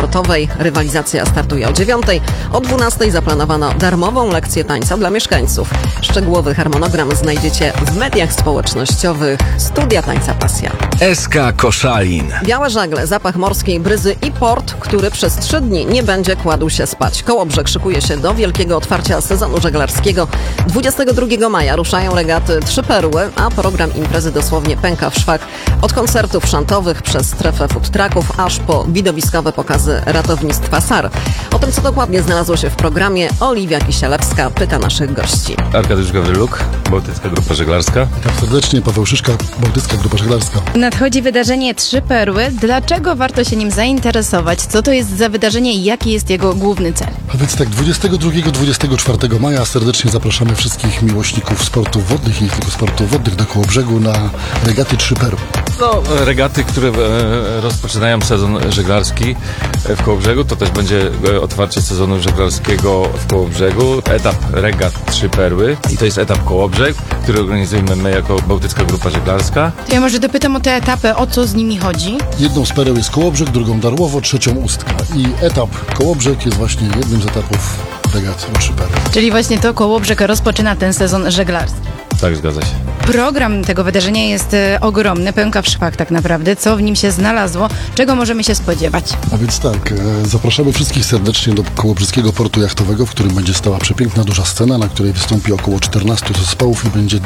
obrotowej. Rywalizacja startuje o 9:00. O 12:00 zaplanowano darmową lekcję tańca dla mieszkańców. Szczegółowy harmonogram znajdziecie w mediach społecznościowych. Studia Tańca Pasja. SK Koszalin. Białe żagle, zapach morskiej bryzy i port, który przez 3 dni nie będzie kładł się spać. Kołobrzeg szykuje się do wielkiego otwarcia sezonu żeglarskiego. 22 maja ruszają regaty Trzy Perły, a program imprezy dosłownie pęka w szwach. Od koncertów szantowych przez strefę food trucków, aż po widowiskowe pokazy ratownictwa SAR. O tym, co dokładnie znalazło się w programie, Oliwia Kisielewska pyta naszych gości. Arkadiusz Gawryluk, Bałtycka Grupa Żeglarska. Witam serdecznie, Paweł Szyszka, Bałtycka Grupa Żeglarska. Nadchodzi wydarzenie Trzy Perły. Dlaczego warto się nim zainteresować? Co to jest za wydarzenie i jaki jest jego główny cel? A więc tak, 22-24 maja serdecznie zapraszamy wszystkich miłośników sportów wodnych i nie tylko sportów wodnych do Kołobrzegu na regaty Trzy Perły. Regaty, które rozpoczynają sezon żeglarski w Kołobrzegu. To też będzie otwarcie sezonu żeglarskiego w Kołobrzegu. Etap regat Trzy Perły i to jest etap Kołobrzeg, który organizujemy my jako Bałtycka Grupa Żeglarska. To ja może dopytam o te etapy, o co z nimi chodzi? Jedną z pereł jest Kołobrzeg, drugą Darłowo, trzecią Ustka. I etap Kołobrzeg jest właśnie jednym z etapów regat Trzy Perły. Czyli właśnie to Kołobrzeg rozpoczyna ten sezon żeglarski. Tak, zgadza się. Program tego wydarzenia jest ogromny, pęka w szwach tak naprawdę. Co w nim się znalazło? Czego możemy się spodziewać? A więc tak, zapraszamy wszystkich serdecznie do Kołobrzyskiego Portu Jachtowego, w którym będzie stała przepiękna, duża scena, na której wystąpi około 14 zespołów i będzie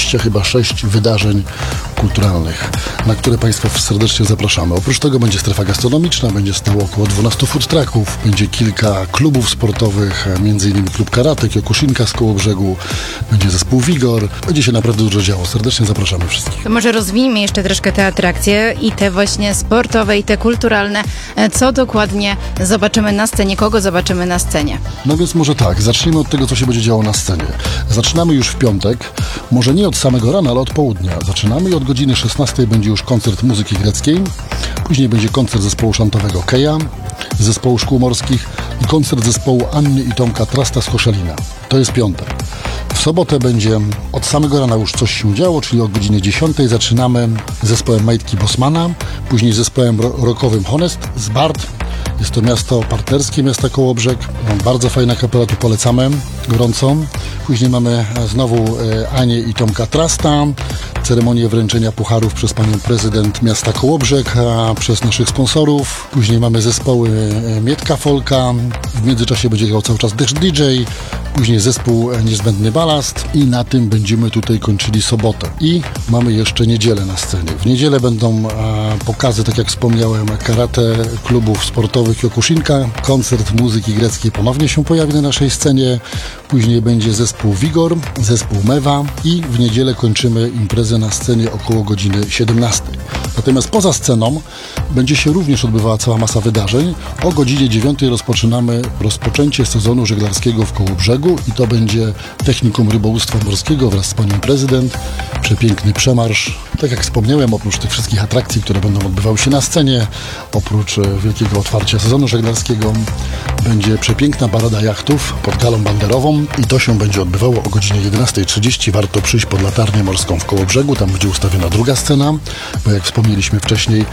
26 wydarzeń kulturalnych, na które Państwa serdecznie zapraszamy. Oprócz tego będzie strefa gastronomiczna, będzie stało około 12 food trucków, będzie kilka klubów sportowych, m.in. klub karate, Kyokushinka z Kołobrzegu, będzie zespół Wigor. Będzie się naprawdę dużo działo. Serdecznie zapraszamy wszystkich. To może rozwijmy jeszcze troszkę te atrakcje i te właśnie sportowe i te kulturalne. Co dokładnie zobaczymy na scenie? Kogo zobaczymy na scenie? No więc może tak, zacznijmy od tego, co się będzie działo na scenie. Zaczynamy już w piątek, może nie od samego rana, ale od południa. Zaczynamy i od godziny 16 będzie już koncert muzyki greckiej, później będzie koncert zespołu szantowego Keja, zespołu szkół morskich i koncert zespołu Anny i Tomka Trasta z Koszalina. To jest piątek. W sobotę będzie od samego rana już coś się działo, czyli o godzinie 10 zaczynamy zespołem Majtki Bosmana, później zespołem rockowym Honest z Bart. Jest to miasto partnerskie, miasta Kołobrzeg. Bardzo fajna kapela, tu polecamy gorąco. Później mamy znowu Anię i Tomka Trasta, ceremonię wręczenia pucharów przez panią prezydent miasta Kołobrzeg, a przez naszych sponsorów. Później mamy zespoły Mietka Folka, w międzyczasie będzie grał cały czas Deszcz DJ, później zespół Niezbędny Balast i na tym będziemy tutaj kończyli sobotę. I mamy jeszcze niedzielę na scenie. W niedzielę będą pokazy, tak jak wspomniałem, karate, klubów sportowych Kyokushinka, koncert muzyki greckiej ponownie się pojawi na naszej scenie, później będzie zespół Wigor, zespół Mewa i w niedzielę kończymy imprezę na scenie około godziny 17. Natomiast poza sceną będzie się również odbywała cała masa wydarzeń. O godzinie 9 rozpoczynamy rozpoczęcie sezonu żeglarskiego w Kołobrzegu i to będzie Technikum Rybołówstwa Morskiego wraz z panią prezydent. Przepiękny przemarsz. Tak jak wspomniałem, oprócz tych wszystkich atrakcji, które będą odbywały się na scenie, oprócz wielkiego otwarcia sezonu żeglarskiego, będzie przepiękna parada jachtów pod galą banderową i to się będzie odbywało o godzinie 11:30. Warto przyjść pod latarnię morską w Kołobrzegu, tam będzie ustawiona druga scena, bo jak wspomnieliśmy wcześniej,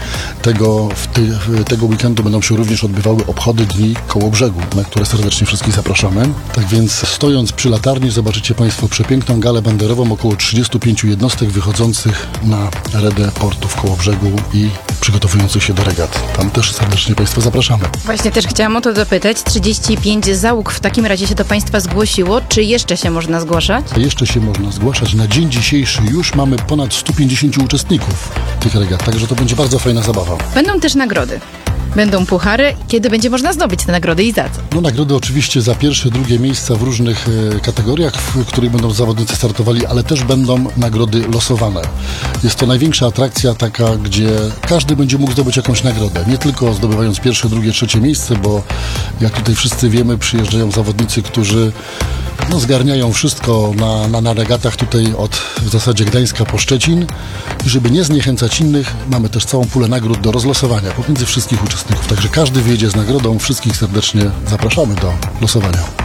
tego weekendu będą się również odbywały obchody Dni Kołobrzegu, na które serdecznie wszystkich zapraszamy. Tak więc stojąc przy latarni zobaczycie Państwo przepiękną galę banderową, około 35 jednostek wychodzących na redę portu w Kołobrzegu i przygotowujących się do regat. Tam też serdecznie Państwa zapraszamy. Właśnie też chciałam o to dopytać. 35 załóg w takim razie się do Państwa zgłosiło. Czy jeszcze się można zgłaszać? Jeszcze się można zgłaszać. Na dzień dzisiejszy już mamy ponad 150 uczestników tych regat, także to będzie bardzo fajna zabawa. Będą też nagrody. Będą puchary. Kiedy będzie można zdobyć te nagrody i za co? No nagrody oczywiście za pierwsze, drugie miejsca w różnych kategoriach, w których będą zawodnicy startowali, ale też będą nagrody losowane. Jest to największa atrakcja taka, gdzie każdy będzie mógł zdobyć jakąś nagrodę. Nie tylko zdobywając pierwsze, drugie, trzecie miejsce, bo jak tutaj wszyscy wiemy, przyjeżdżają zawodnicy, którzy zgarniają wszystko na regatach tutaj od w zasadzie Gdańska po Szczecin i żeby nie zniechęcać innych, mamy też całą pulę nagród do rozlosowania pomiędzy wszystkich uczestników. Także każdy wyjedzie z nagrodą, wszystkich serdecznie zapraszamy do losowania.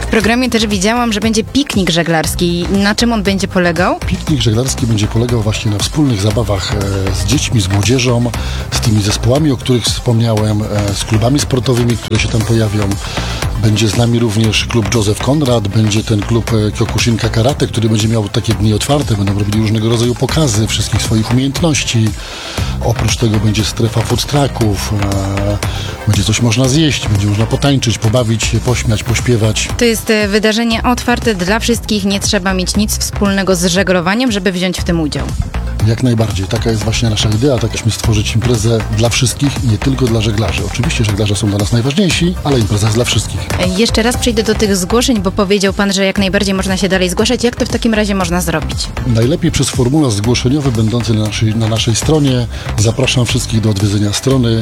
W programie też widziałam, że będzie piknik żeglarski. Na czym on będzie polegał? Piknik żeglarski będzie polegał właśnie na wspólnych zabawach z dziećmi, z młodzieżą, z tymi zespołami, o których wspomniałem, z klubami sportowymi, które się tam pojawią. Będzie z nami również klub Józef Konrad, będzie ten klub Kyokushinka Karate, który będzie miał takie dni otwarte, będą robili różnego rodzaju pokazy wszystkich swoich umiejętności. Oprócz tego będzie strefa food trucków, będzie coś można zjeść, będzie można potańczyć, pobawić się, pośmiać, pośpiewać. To jest wydarzenie otwarte dla wszystkich, nie trzeba mieć nic wspólnego z żeglowaniem, żeby wziąć w tym udział. Jak najbardziej. Taka jest właśnie nasza idea, takśmy stworzyć imprezę dla wszystkich, nie tylko dla żeglarzy. Oczywiście żeglarze są dla nas najważniejsi, ale impreza jest dla wszystkich. Jeszcze raz przejdę do tych zgłoszeń, bo powiedział pan, że jak najbardziej można się dalej zgłaszać. Jak to w takim razie można zrobić? Najlepiej przez formularz zgłoszeniowy będący na naszej stronie. Zapraszam wszystkich do odwiedzenia strony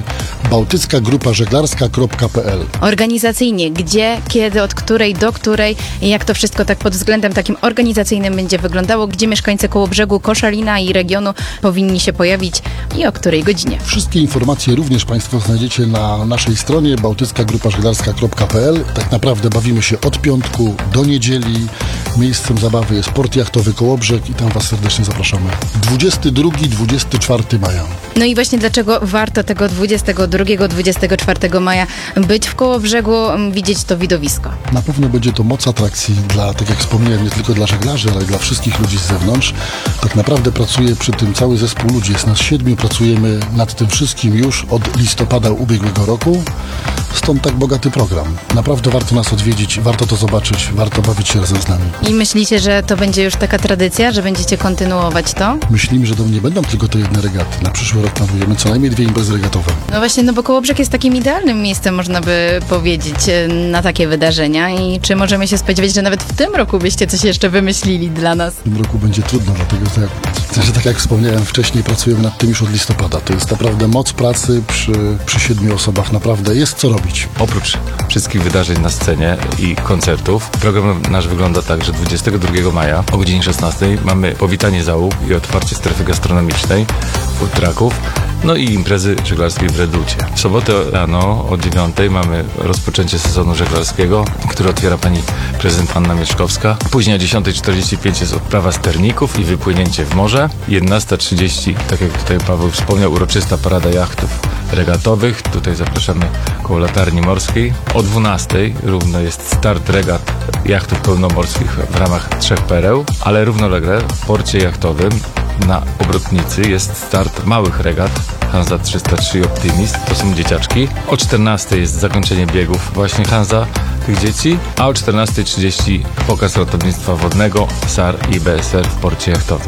bałtyckagrupażeglarska.pl. Organizacyjnie, gdzie, kiedy, od której do której, jak to wszystko tak pod względem takim organizacyjnym będzie wyglądało, gdzie mieszkańcy Kołobrzegu, Koszalina i regionu powinni się pojawić i o której godzinie. Wszystkie informacje również Państwo znajdziecie na naszej stronie bałtyckagrupażeglarska.pl. Tak naprawdę bawimy się od piątku do niedzieli. Miejscem zabawy jest port jachtowy Kołobrzeg i tam Was serdecznie zapraszamy. 22-24 maja. No i właśnie dlaczego warto tego 22-24 maja być w Kołobrzegu, widzieć to widowisko? Na pewno będzie to moc atrakcji dla, tak jak wspomniałem, nie tylko dla żeglarzy, ale i dla wszystkich ludzi z zewnątrz. Tak naprawdę pracuje przy tym cały zespół ludzi. Jest nas 7, pracujemy nad tym wszystkim już od listopada ubiegłego roku. Stąd tak bogaty program. Naprawdę warto nas odwiedzić, warto to zobaczyć, warto bawić się razem z nami. I myślicie, że to będzie już taka tradycja, że będziecie kontynuować to? Myślimy, że to nie będą tylko te jedne regaty. Na przyszły rok planujemy co najmniej 2 imprezy regatowe. No właśnie, no bo Kołobrzeg jest takim idealnym miejscem, można by powiedzieć, na takie wydarzenia. I czy możemy się spodziewać, że nawet w tym roku byście coś jeszcze wymyślili dla nas? W tym roku będzie trudno, dlatego że tak jak wspomniałem wcześniej, pracujemy nad tym już od listopada. To jest naprawdę moc pracy przy 7 osobach. Naprawdę jest co robić. Oprócz wszystkich wydarzeń na scenie i koncertów, program nasz wygląda tak, że 22 maja o godzinie 16 mamy powitanie załóg i otwarcie strefy gastronomicznej, food trucków, no i imprezy żeglarskiej w Reducie. W sobotę rano o 9 mamy rozpoczęcie sezonu żeglarskiego, który otwiera pani prezydent Anna Mieszkowska. Później o 10:45 jest odprawa sterników i wypłynięcie w morze. 11:30, tak jak tutaj Paweł wspomniał, uroczysta parada jachtów regatowych. Tutaj zapraszamy koło Latarni Morskiej. O 12 równo jest start regat jachtów pełnomorskich w ramach 3 pereł, ale równolegle w porcie jachtowym na Obrotnicy jest start małych regat Hansa 303 i Optimist, to są dzieciaczki. O 14 jest zakończenie biegów właśnie Hansa tych dzieci, a o 14:30 pokaz ratownictwa wodnego SAR i BSR w porcie jachtowym.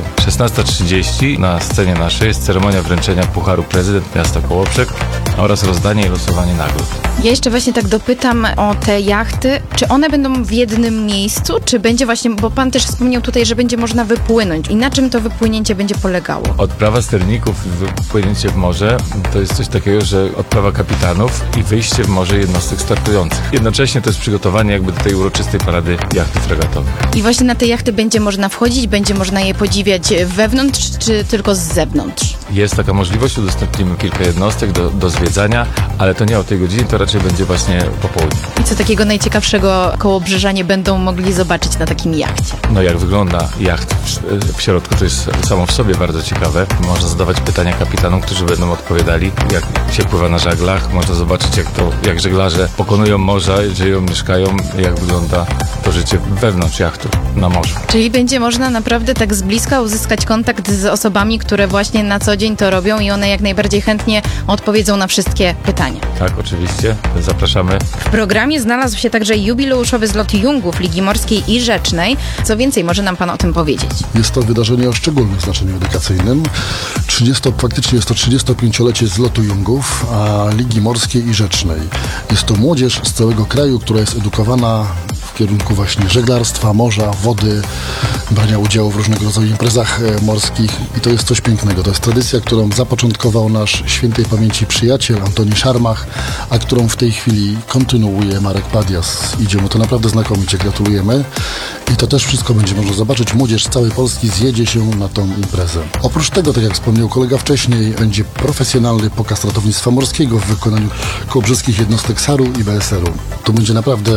16:30 na scenie naszej jest ceremonia wręczenia Pucharu Prezydent Miasta Kołobrzeg oraz rozdanie i losowanie nagród. Ja jeszcze właśnie tak dopytam o te jachty. Czy one będą w jednym miejscu, czy będzie właśnie, bo pan też wspomniał tutaj, że będzie można wypłynąć. I na czym to wypłynięcie będzie polegało? Odprawa sterników i wypłynięcie w morze to jest coś takiego, że odprawa kapitanów i wyjście w morze jednostek startujących. Jednocześnie to jest przygotowanie jakby do tej uroczystej parady jachtów regatowych. I właśnie na te jachty będzie można wchodzić, będzie można je podziwiać wewnątrz, czy tylko z zewnątrz? Jest taka możliwość, udostępnimy kilka jednostek do zwiedzania, ale to nie o tej godzinie, to raczej będzie właśnie po południu. I co takiego najciekawszego kołobrzeżanie będą mogli zobaczyć na takim jachcie? No jak wygląda jacht w środku, to jest samo w sobie bardzo ciekawe. Można zadawać pytania kapitanom, którzy będą odpowiadali, jak się pływa na żaglach. Można zobaczyć, jak żeglarze pokonują morza, żyją, mieszkają, jak wygląda to życie wewnątrz jachtu na morzu. Czyli będzie można naprawdę tak z bliska uzyskać kontakt z osobami, które właśnie na co dzień to robią i one jak najbardziej chętnie odpowiedzą na wszystkie pytania. Tak, oczywiście. Zapraszamy. W programie znalazł się także jubileuszowy zlot Jungów Ligi Morskiej i Rzecznej. Co więcej, może nam pan o tym powiedzieć? Jest to wydarzenie o szczególnym znaczeniu edukacyjnym. Faktycznie jest to 35-lecie zlotu Jungów, a Ligi Morskiej i Rzecznej. Jest to młodzież z całego kraju, która jest edukowana w kierunku właśnie żeglarstwa, morza, wody, brania udziału w różnego rodzaju imprezach morskich i to jest coś pięknego. To jest tradycja, którą zapoczątkował nasz świętej pamięci przyjaciel Antoni Szarmach, a którą w tej chwili kontynuuje Marek Padias. Idzie mu to naprawdę znakomicie, gratulujemy. I to też wszystko będzie można zobaczyć. Młodzież z całej Polski zjedzie się na tą imprezę. Oprócz tego, tak jak wspomniał kolega wcześniej, będzie profesjonalny pokaz ratownictwa morskiego w wykonaniu kołobrzeskich jednostek SAR-u i BSR-u. To będzie naprawdę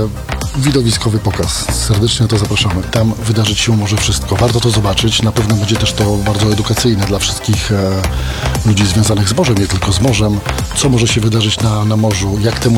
widowiskowy pokaz. Serdecznie to zapraszamy. Tam wydarzyć się może wszystko. Warto to zobaczyć. Na pewno będzie też to bardzo edukacyjne dla wszystkich ludzi związanych z morzem, nie tylko z morzem. Co może się wydarzyć na morzu, jak temu